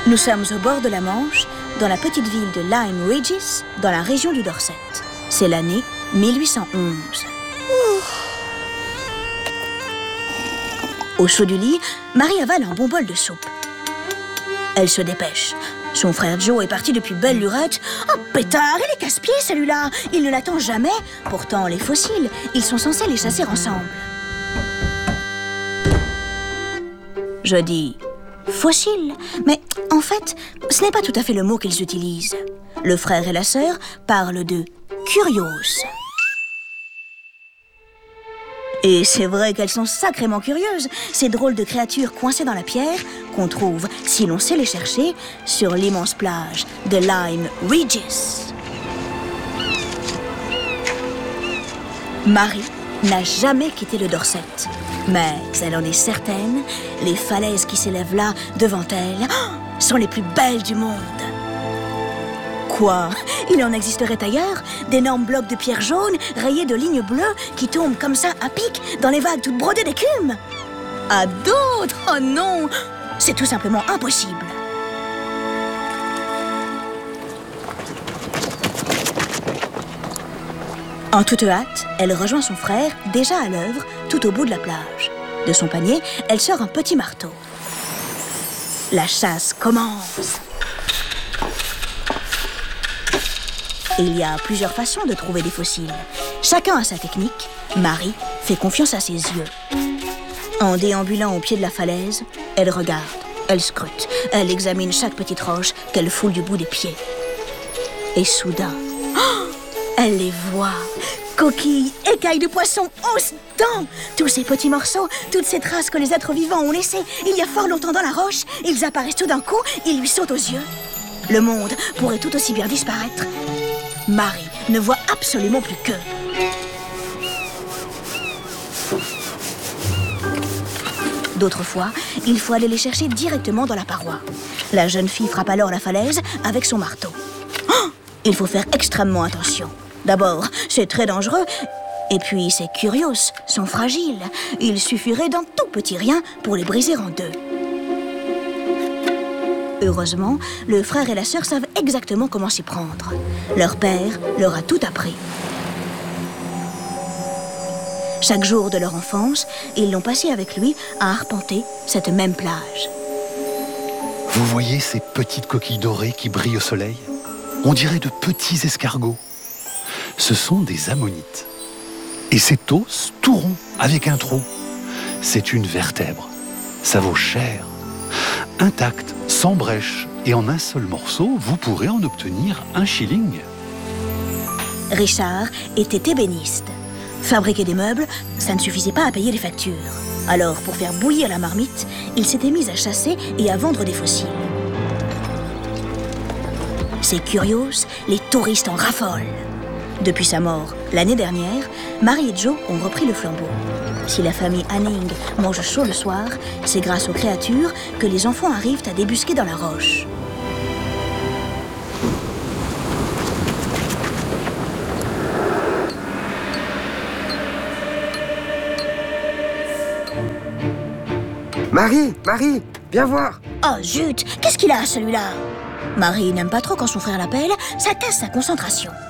Nous sommes au bord de la Manche, dans la petite ville de Lyme Regis, dans la région du Dorset. C'est l'année 1811. Au chaud du lit, Marie avale un bon bol de soupe. Elle se dépêche. Son frère Joe est parti depuis belle lurette. Oh, pétard, il est casse-pied celui-là. Il ne l'attend jamais. Pourtant, les fossiles, ils sont censés les chasser ensemble. Je dis fossiles, mais en fait, ce n'est pas tout à fait le mot qu'ils utilisent. Le frère et la sœur parlent de curios. Et c'est vrai qu'elles sont sacrément curieuses, ces drôles de créatures coincées dans la pierre qu'on trouve, si l'on sait les chercher, sur l'immense plage de Lyme Regis. Marie n'a jamais quitté le Dorset, mais elle en est certaine, les falaises qui s'élèvent là, devant elle, sont les plus belles du monde. Quoi? Il en existerait ailleurs d'énormes blocs de pierre jaune rayés de lignes bleues qui tombent comme ça à pic dans les vagues toutes brodées d'écume. À d'autres? Oh non! C'est tout simplement impossible. En toute hâte, elle rejoint son frère, déjà à l'œuvre, tout au bout de la plage. De son panier, elle sort un petit marteau. La chasse commence. Il y a plusieurs façons de trouver des fossiles. Chacun a sa technique. Marie fait confiance à ses yeux. En déambulant au pied de la falaise, elle regarde, elle scrute, elle examine chaque petite roche qu'elle foule du bout des pieds. Et soudain, elle les voit. Coquilles, écailles de poisson, os, dents. Tous ces petits morceaux, toutes ces traces que les êtres vivants ont laissées il y a fort longtemps dans la roche, ils apparaissent tout d'un coup, ils lui sautent aux yeux. Le monde pourrait tout aussi bien disparaître. Marie ne voit absolument plus qu'eux. D'autres fois, il faut aller les chercher directement dans la paroi. La jeune fille frappe alors la falaise avec son marteau. Oh, il faut faire extrêmement attention. D'abord, c'est très dangereux. Et puis, ces curios sont fragiles. Il suffirait d'un tout petit rien pour les briser en deux. Heureusement, le frère et la sœur savent exactement comment s'y prendre. Leur père leur a tout appris. Chaque jour de leur enfance, ils l'ont passé avec lui à arpenter cette même plage. Vous voyez ces petites coquilles dorées qui brillent au soleil? On dirait de petits escargots. Ce sont des ammonites. Et cet os tout rond, avec un trou. C'est une vertèbre. Ça vaut cher. Intact, sans brèche et en un seul morceau, vous pourrez en obtenir 1 shilling. Richard était ébéniste. Fabriquer des meubles, ça ne suffisait pas à payer les factures. Alors, pour faire bouillir la marmite, il s'était mis à chasser et à vendre des fossiles. Ces curios, les touristes en raffolent. Depuis sa mort, l'année dernière, Marie et Joe ont repris le flambeau. Si la famille Hanning mange chaud le soir, c'est grâce aux créatures que les enfants arrivent à débusquer dans la roche. Marie, viens voir. Oh zut, qu'est-ce qu'il a celui-là? Marie n'aime pas trop quand son frère l'appelle, ça casse sa concentration.